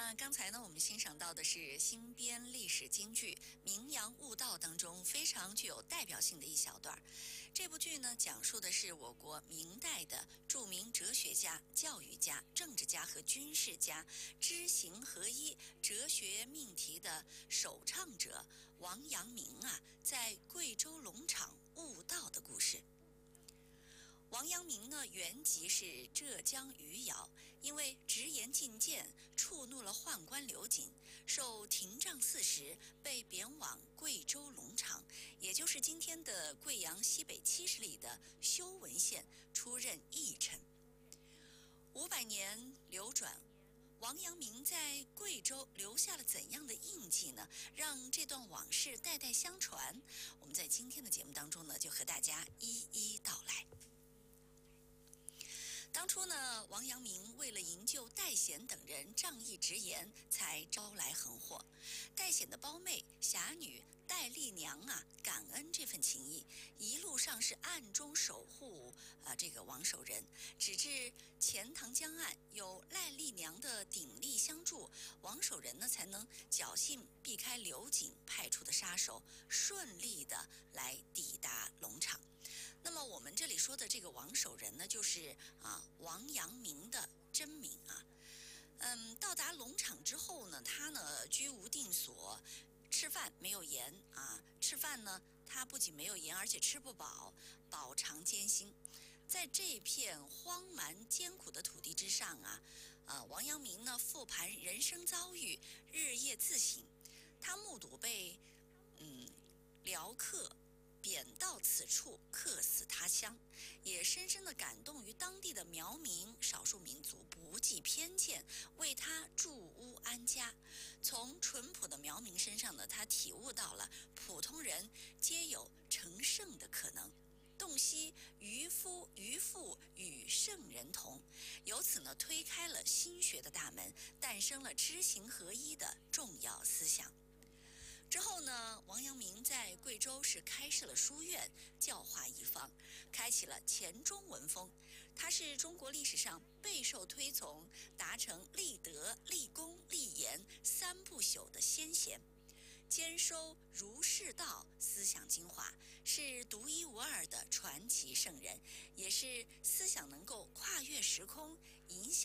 那刚才呢，我们欣赏到的是新编历史京剧《名扬悟道》当中非常具有代表性的一小段。这部剧呢，讲述的是我国明代的著名哲学家、教育家、政治家和军事家知行合一哲学命题的首倡者王阳明啊，在贵州龙场悟道的故事。王阳明呢，原籍是浙江余姚，因为直言进谏，触怒了宦官刘瑾，受廷杖40，被贬往贵州龙场，也就是今天的贵阳西北70里的修文县，出任驿丞。500年流转，王阳明在贵州留下了怎样的印记呢？让这段往事代代相传。我们在今天的节目当中呢，就和大家一一道来。当初呢，王阳明为了营救戴显等人仗义直言，才招来横祸。戴显的胞妹侠女戴丽娘啊，感恩这份情谊，一路上是暗中守护这个王守仁，直至钱塘江岸有赖丽娘的鼎力相助，王守仁呢才能侥幸避开刘瑾派出的杀手，顺利的来抵达龙场。那么我们这里说的这个王守仁呢，就是王阳明的真名啊。到达龙场之后呢，他呢居无定所，吃饭没有盐啊。吃饭呢，他不仅没有盐，而且吃不饱，饱尝艰辛。在这片荒蛮艰苦的土地之上王阳明呢复盘人生遭遇，日夜自省。他目睹被辽客贬到此处，客死他乡，也深深地感动于当地的苗民少数民族不计偏见，为他筑屋安家。从淳朴的苗民身上呢，他体悟到了普通人皆有成圣的可能，洞悉渔夫渔妇与圣人同，由此呢推开了心学的大门，诞生了知行合一的重要思想。之后呢，王阳明在贵州是开设了书院，教化一方，开启了钱钟文风。他是中国历史上备受推崇，达成立德、立功、立言3不朽的先贤，兼收儒释道思想精华，是独一无二的传奇圣人，也是思想能够跨越时空，影响